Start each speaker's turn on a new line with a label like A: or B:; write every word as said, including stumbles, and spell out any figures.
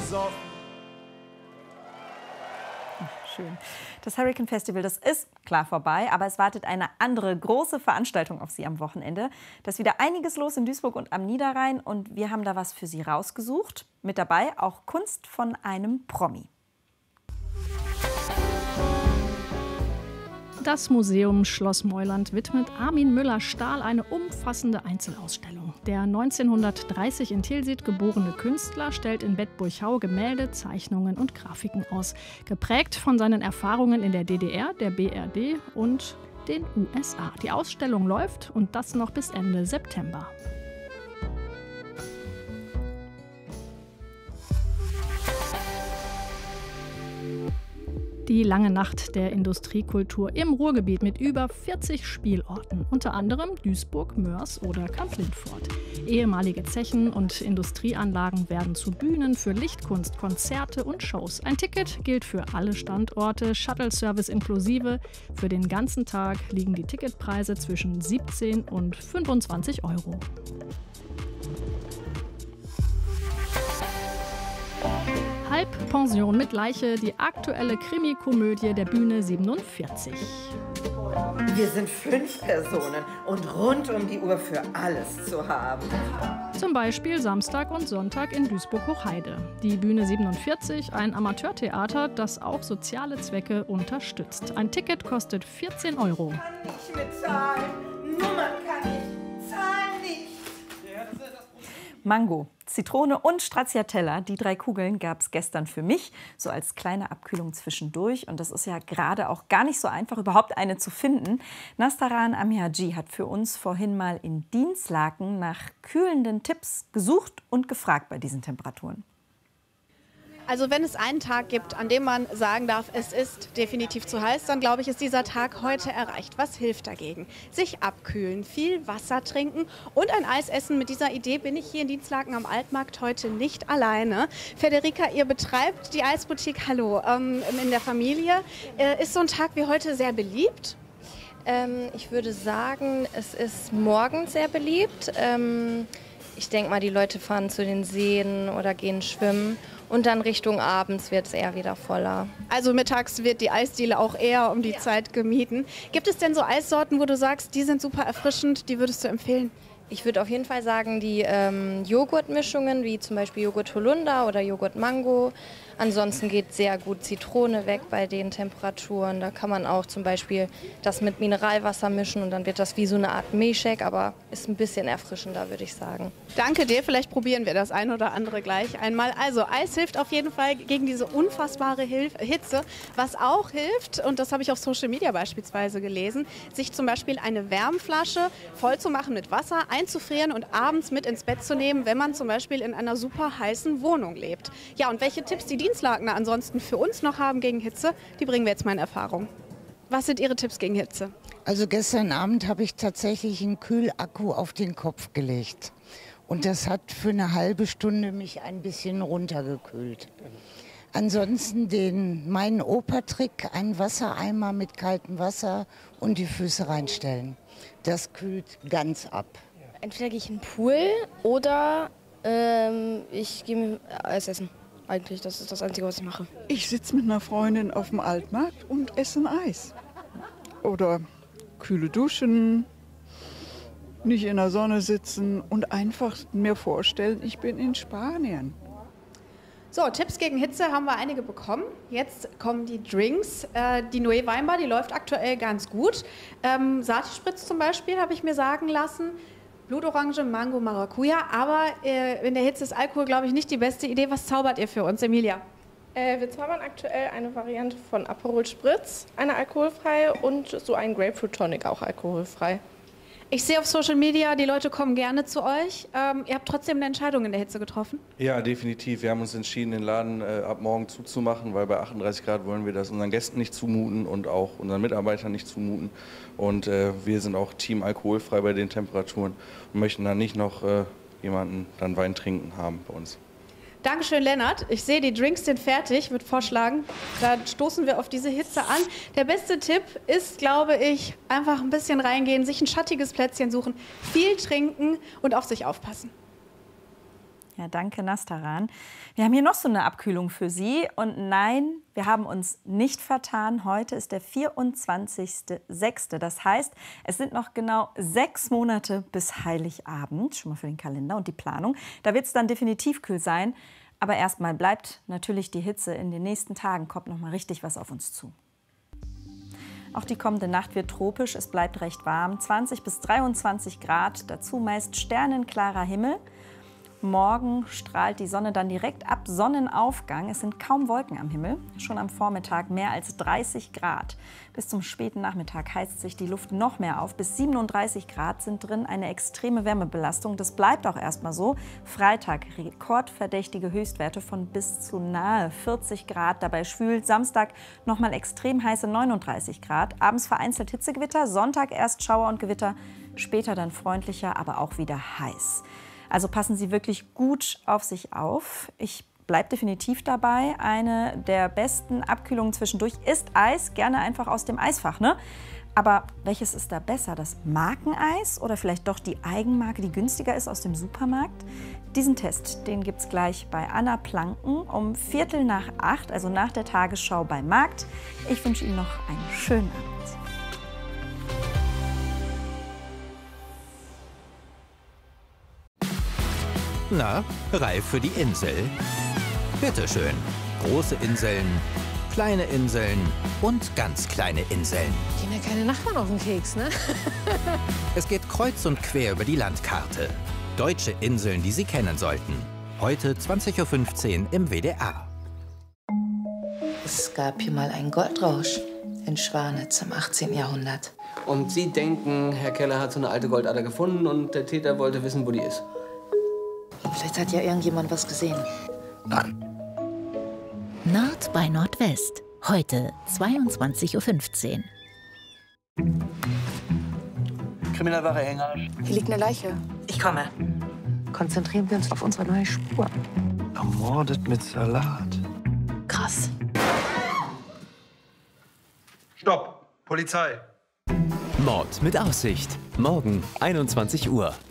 A: besoffen.
B: Schön. Das Hurricane Festival, das ist klar vorbei, aber es wartet eine andere große Veranstaltung auf Sie am Wochenende. Da ist wieder einiges los in Duisburg und am Niederrhein und wir haben da was für Sie rausgesucht. Mit dabei auch Kunst von einem Promi.
C: Das Museum Schloss Meuland widmet Armin Müller-Stahl eine umfassende Einzelausstellung. Der neunzehnhundertdreißig in Tilsit geborene Künstler stellt in Bedburg-Hau Gemälde, Zeichnungen und Grafiken aus. Geprägt von seinen Erfahrungen in der D D R, der B R D und den U S A. Die Ausstellung läuft und das noch bis Ende September. Die lange Nacht der Industriekultur im Ruhrgebiet mit über vierzig Spielorten, unter anderem Duisburg, Mörs oder Kamp-Lindfort. Ehemalige Zechen und Industrieanlagen werden zu Bühnen für Lichtkunst, Konzerte und Shows. Ein Ticket gilt für alle Standorte, Shuttle-Service inklusive. Für den ganzen Tag liegen die Ticketpreise zwischen siebzehn und fünfundzwanzig Euro. Halbpension mit Leiche, die aktuelle Krimi-Komödie der Bühne siebenundvierzig.
D: Wir sind fünf Personen und rund um die Uhr für alles zu haben.
C: Zum Beispiel Samstag und Sonntag in Duisburg-Hochheide. Die Bühne siebenundvierzig, ein Amateurtheater, das auch soziale Zwecke unterstützt. Ein Ticket kostet vierzehn Euro.
D: Ich kann nicht mitzahlen. Nummern kann ich, zahlen nicht.
B: Mango, Zitrone und Stracciatella, die drei Kugeln gab es gestern für mich, so als kleine Abkühlung zwischendurch. Und das ist ja gerade auch gar nicht so einfach, überhaupt eine zu finden. Nastaran Amihaji hat für uns vorhin mal in Dinslaken nach kühlenden Tipps gesucht und gefragt bei diesen Temperaturen.
E: Also wenn es einen Tag gibt, an dem man sagen darf, es ist definitiv zu heiß, dann glaube ich, ist dieser Tag heute erreicht. Was hilft dagegen? Sich abkühlen, viel Wasser trinken und ein Eis essen. Mit dieser Idee bin ich hier in Dinslaken am Altmarkt heute nicht alleine. Federica, ihr betreibt die Eisboutique Hallo ähm, in der Familie. Äh, ist so ein Tag wie heute sehr beliebt?
F: Ähm, ich würde sagen, es ist morgens sehr beliebt. Ähm, ich denke mal, die Leute fahren zu den Seen oder gehen schwimmen. Und dann Richtung abends wird es eher wieder voller.
E: Also mittags wird die Eisdiele auch eher um die ja. Zeit gemieden. Gibt es denn so Eissorten, wo du sagst, die sind super erfrischend, die würdest du empfehlen?
F: Ich würde auf jeden Fall sagen, die ähm, Joghurtmischungen, wie zum Beispiel Joghurt Holunder oder Joghurt Mango. Ansonsten geht sehr gut Zitrone weg bei den Temperaturen. Da kann man auch zum Beispiel das mit Mineralwasser mischen und dann wird das wie so eine Art Milchshake, aber ist ein bisschen erfrischender, würde ich sagen.
E: Danke dir, vielleicht probieren wir das ein oder andere gleich einmal. Also Eis hilft auf jeden Fall gegen diese unfassbare Hilf- Hitze. Was auch hilft, und das habe ich auf Social Media beispielsweise gelesen, sich zum Beispiel eine Wärmflasche voll zu machen mit Wasser, einzufrieren und abends mit ins Bett zu nehmen, wenn man zum Beispiel in einer super heißen Wohnung lebt. Ja, und welche Tipps die Dinslakener ansonsten für uns noch haben gegen Hitze, die bringen wir jetzt mal in Erfahrung. Was sind Ihre Tipps gegen Hitze?
G: Also gestern Abend habe ich tatsächlich einen Kühlakku auf den Kopf gelegt. Und das hat für eine halbe Stunde mich ein bisschen runtergekühlt. Ansonsten den meinen Opa-Trick, einen Wassereimer mit kaltem Wasser und die Füße reinstellen. Das kühlt ganz ab.
H: Entweder gehe ich in den Pool oder ähm, ich gehe mir Eis essen. Eigentlich, das ist das Einzige, was ich mache.
I: Ich sitze mit einer Freundin auf dem Altmarkt und esse ein Eis. Oder kühle Duschen, nicht in der Sonne sitzen und einfach mir vorstellen, ich bin in Spanien.
E: So, Tipps gegen Hitze haben wir einige bekommen. Jetzt kommen die Drinks. Äh, die Noe Weinbar, die läuft aktuell ganz gut. Ähm, Sati-Spritz zum Beispiel, habe ich mir sagen lassen. Blutorange, Mango, Maracuja. Aber äh, in der Hitze ist Alkohol, glaube ich, nicht die beste Idee. Was zaubert ihr für uns, Emilia?
J: Äh, wir zaubern aktuell eine Variante von Aperol Spritz, eine alkoholfreie und so einen Grapefruit Tonic, auch alkoholfrei.
E: Ich sehe auf Social Media, die Leute kommen gerne zu euch. Ähm, ihr habt trotzdem eine Entscheidung in der Hitze getroffen?
K: Ja, definitiv. Wir haben uns entschieden, den Laden äh, ab morgen zuzumachen, weil bei achtunddreißig Grad wollen wir das unseren Gästen nicht zumuten und auch unseren Mitarbeitern nicht zumuten. Und äh, wir sind auch Team alkoholfrei bei den Temperaturen und möchten dann nicht noch äh, jemanden dann Wein trinken haben bei uns.
E: Dankeschön, Lennart. Ich sehe, die Drinks sind fertig. Ich würde vorschlagen, da stoßen wir auf diese Hitze an. Der beste Tipp ist, glaube ich, einfach ein bisschen reingehen, sich ein schattiges Plätzchen suchen, viel trinken und auf sich aufpassen.
B: Ja, danke, Nastaran. Wir haben hier noch so eine Abkühlung für Sie. Und nein, wir haben uns nicht vertan. Heute ist der vierundzwanzigster sechster Das heißt, es sind noch genau sechs Monate bis Heiligabend. Schon mal für den Kalender und die Planung. Da wird es dann definitiv kühl sein. Aber erstmal bleibt natürlich die Hitze. In den nächsten Tagen kommt noch mal richtig was auf uns zu. Auch die kommende Nacht wird tropisch. Es bleibt recht warm. zwanzig bis dreiundzwanzig Grad. Dazu meist sternenklarer Himmel. Morgen strahlt die Sonne dann direkt ab Sonnenaufgang. Es sind kaum Wolken am Himmel. Schon am Vormittag mehr als dreißig Grad. Bis zum späten Nachmittag heizt sich die Luft noch mehr auf. Bis siebenunddreißig Grad sind drin, eine extreme Wärmebelastung. Das bleibt auch erstmal so. Freitag rekordverdächtige Höchstwerte von bis zu nahe vierzig Grad. Dabei schwül. Samstag nochmal extrem heiße neununddreißig Grad. Abends vereinzelt Hitzegewitter. Sonntag erst Schauer und Gewitter. Später dann freundlicher, aber auch wieder heiß. Also passen Sie wirklich gut auf sich auf. Ich bleibe definitiv dabei. Eine der besten Abkühlungen zwischendurch ist Eis. Gerne einfach aus dem Eisfach, ne? Aber welches ist da besser? Das Markeneis oder vielleicht doch die Eigenmarke, die günstiger ist aus dem Supermarkt? Diesen Test, den gibt es gleich bei Anna Planken um Viertel nach acht, also nach der Tagesschau beim Markt. Ich wünsche Ihnen noch einen schönen Abend.
A: Na, reif für die Insel? Bitteschön. Große Inseln, kleine Inseln und ganz kleine Inseln.
L: Gehen ja keine Nachbarn auf den Keks, ne?
A: Es geht kreuz und quer über die Landkarte. Deutsche Inseln, die Sie kennen sollten. Heute zwanzig Uhr fünfzehn im W D R.
M: Es gab hier mal einen Goldrausch in Schwanitz im achtzehnten Jahrhundert.
N: Und Sie denken, Herr Keller hat so eine alte Goldader gefunden und der Täter wollte wissen, wo die ist?
M: Vielleicht hat ja irgendjemand was gesehen.
N: Nein.
O: Nord bei Nordwest. Heute zweiundzwanzig Uhr fünfzehn.
P: Kriminalwache Hänger.
M: Hier liegt eine Leiche. Ich komme. Konzentrieren wir uns auf unsere neue Spur.
P: Ermordet mit Salat.
O: Krass.
P: Stopp! Polizei!
Q: Mord mit Aussicht. Morgen einundzwanzig Uhr.